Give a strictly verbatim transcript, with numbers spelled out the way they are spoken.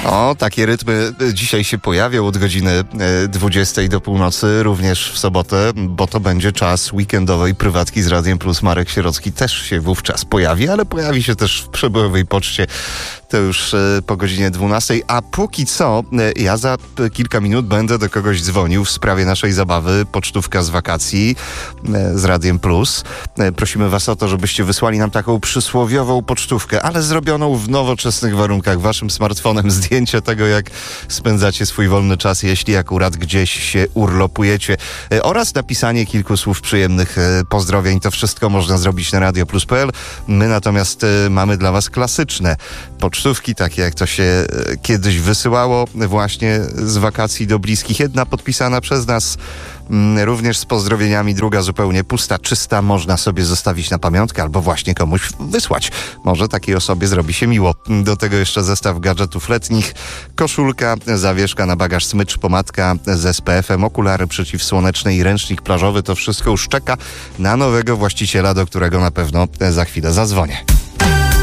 O, takie rytmy dzisiaj się pojawią od godziny dwudziestej do północy, również w sobotę, bo to będzie czas weekendowej prywatki z Radiem Plus. Marek Sierocki też się wówczas pojawi, ale pojawi się też w przebojowej poczcie. To już po godzinie dwunastej, a póki co ja za kilka minut będę do kogoś dzwonił w sprawie naszej zabawy Pocztówka z wakacji z Radiem Plus. Prosimy was o to, żebyście wysłali nam taką przysłowiową pocztówkę, ale zrobioną w nowoczesnych warunkach. Waszym smartfonem zdjęcie tego, jak spędzacie swój wolny czas, jeśli akurat gdzieś się urlopujecie, oraz napisanie kilku słów przyjemnych pozdrowień. To wszystko można zrobić na radio plus kropka p l. My natomiast mamy dla was klasyczne pocztówki, takie jak to się kiedyś wysyłało właśnie z wakacji do bliskich. Jedna podpisana przez nas, również z pozdrowieniami, druga zupełnie pusta, czysta, można sobie zostawić na pamiątkę albo właśnie komuś wysłać. Może takiej osobie zrobi się miło. Do tego jeszcze zestaw gadżetów letnich, koszulka, zawieszka na bagaż, smycz, pomadka z S P F-em, okulary przeciwsłoneczne i ręcznik plażowy. To wszystko już czeka na nowego właściciela, do którego na pewno za chwilę zadzwonię.